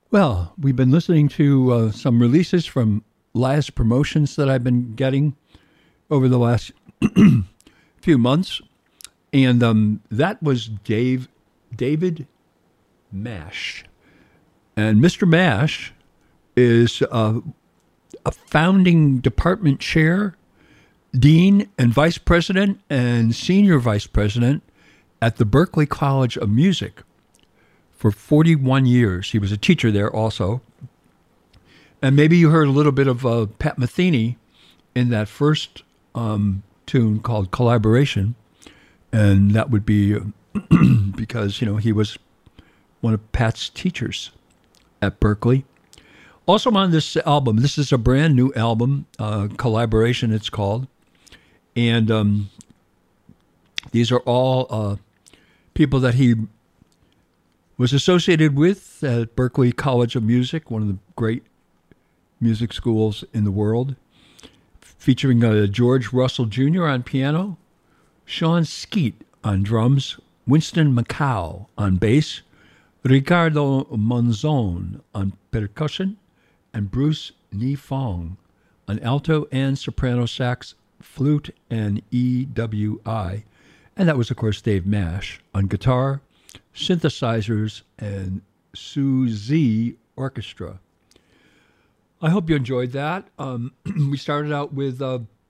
Well, we've been listening to some releases from last promotions that I've been getting over the last few months, and that was David Mash, and Mr. Mash is a founding department chair, dean, and vice president and senior vice president at the Berklee College of Music for 41 years. He was a teacher there also. And maybe you heard a little bit of Pat Metheny in that first tune called Collaboration. And that would be because, he was one of Pat's teachers at Berklee. Also on this album, this is a brand new album, Collaboration it's called. And these are all people that he was associated with at Berklee College of Music, one of the great music schools in the world, featuring George Russell Jr. on piano, Sean Skeet on drums, Winston Macau on bass, Ricardo Monzon on percussion, and Bruce Ni Fong on alto and soprano sax, flute, and EWI. And that was, of course, Dave Mash on guitar, synthesizers, and Suzy Orchestra. I hope you enjoyed that. We started out with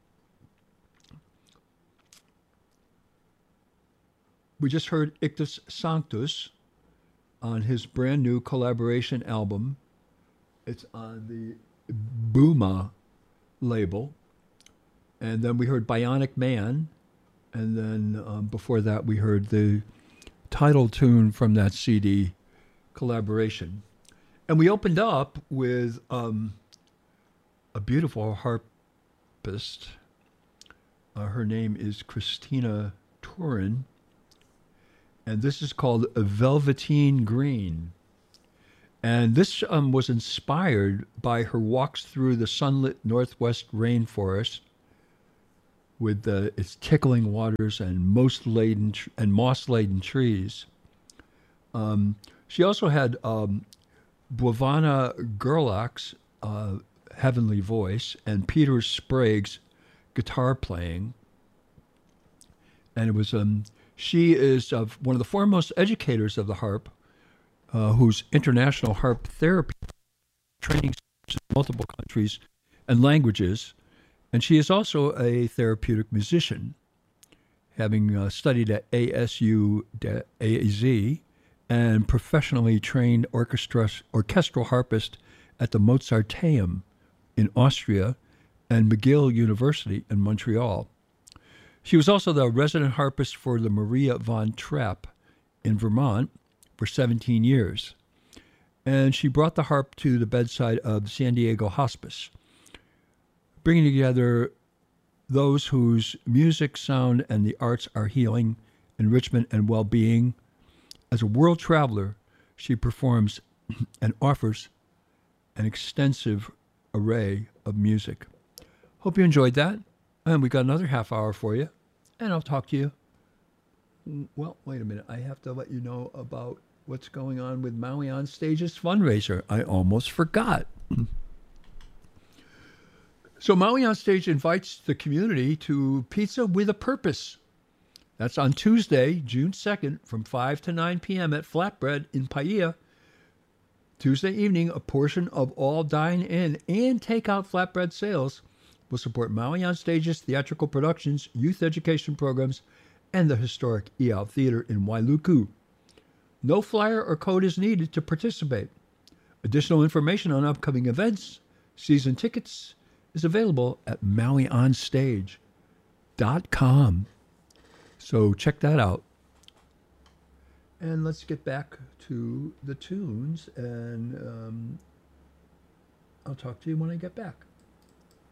we just heard Ictus Sanctus on his brand new Collaboration album. It's on the Booma label. And then we heard Bionic Man. And then before that, we heard the title tune from that CD, Collaboration. And we opened up with a beautiful harpist. Her name is Christina Turin. And this is called Velveteen Green. And this was inspired by her walks through the sunlit Northwest rainforest with its tickling waters and moss-laden trees. She also had Bhavana Gerlach's heavenly voice and Peter Sprague's guitar playing. And it was she is one of the foremost educators of the harp, whose international harp therapy training in multiple countries and languages. And she is also a therapeutic musician, having studied at ASU AZ and professionally trained orchestral harpist at the Mozarteum in Austria and McGill University in Montreal. She was also the resident harpist for the Maria von Trapp in Vermont for 17 years. And she brought the harp to the bedside of San Diego Hospice, bringing together those whose music, sound, and the arts are healing, enrichment, and well-being. As a world traveler, she performs and offers an extensive array of music. Hope you enjoyed that. And we got another half hour for you. And I'll talk to you. Well, wait a minute. I have to let you know about what's going on with Maui on Stage's fundraiser. I almost forgot. So Maui on Stage invites the community to Pizza with a Purpose. That's on Tuesday, June 2nd, from 5 to 9 p.m. at Flatbread in Paia. Tuesday evening, a portion of all dine-in and take-out flatbread sales will support Maui on Stage's theatrical productions, youth education programs, and the historic Iao Theater in Wailuku. No flyer or code is needed to participate. Additional information on upcoming events, season tickets, is available at MauiOnStage.com. So check that out. And let's get back to the tunes, and I'll talk to you when I get back.